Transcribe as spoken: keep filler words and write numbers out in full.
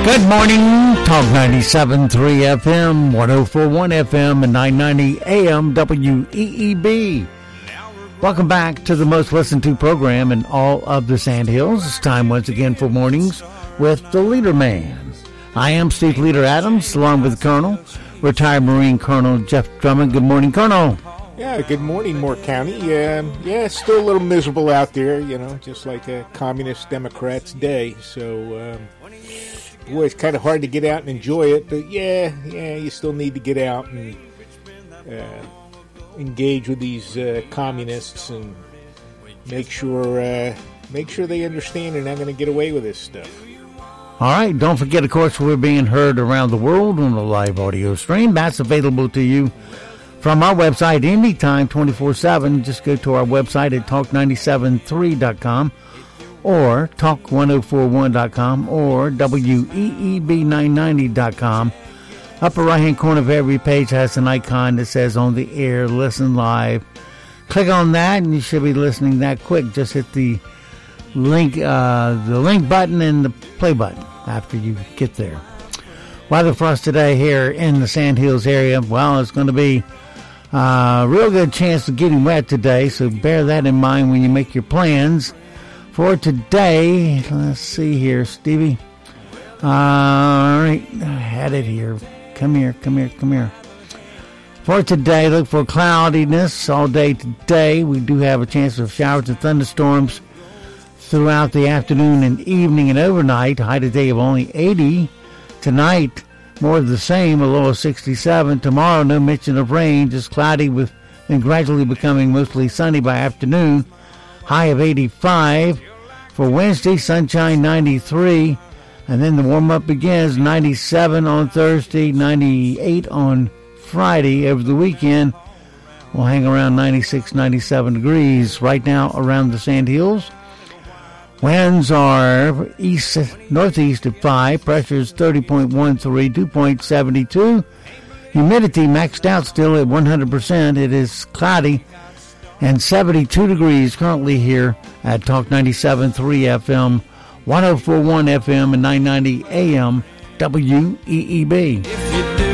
Good morning, Talk ninety-seven point three F M, one oh four point one F M, and nine ninety A M W E E B. Welcome back to the most listened to program in all of the Sand Hills. It's time once again for Mornings with the Leader Man. I am Steve Leader Adams, along with Colonel, retired Marine Colonel Jeff Drummond. Good morning, Colonel. Yeah, good morning, Moore County. Um, yeah, it's still a little miserable out there, you know, just like a communist Democrat's day. So, um, boy, it's kind of hard to get out and enjoy it. But, yeah, yeah, you still need to get out and uh, engage with these uh, communists and make sure uh, make sure they understand they're not going to get away with this stuff. All right, don't forget, of course, we're being heard around the world on a live audio stream. That's available to you from our website anytime, twenty-four seven. Just go to our website at talk nine seven three dot com or talk ten forty-one dot com or W E E B nine ninety dot com. Upper right-hand corner of every page has an icon that says on the air, listen live. Click on that and you should be listening that quick. Just hit the link, uh, the link button and the play button after you get there. Weather for us today here in the Sand Hills area, well, it's going to be a uh, real good chance of getting wet today, so bear that in mind when you make your plans for today. Let's see here, Stevie. Uh, all right, I had it here. Come here, come here, come here. For today, look for cloudiness all day today. We do have a chance of showers and thunderstorms throughout the afternoon and evening and overnight. High today of only eighty. Tonight, more of the same, a low of sixty-seven. Tomorrow, no mention of rain, just cloudy with and gradually becoming mostly sunny by afternoon. High of eighty-five. For Wednesday, sunshine ninety-three. And then the warm-up begins, ninety-seven on Thursday, ninety-eight on Friday. Over the weekend, we'll hang around ninety-six, ninety-seven degrees. Right now, around the Sand Hills, winds are east northeast at five. Pressure is thirty point one three, dew point seven two. Humidity maxed out still at one hundred percent. It is cloudy and seventy-two degrees currently here at Talk ninety-seven point three F M, ten forty-one F M, and nine ninety A M W E E B. If you do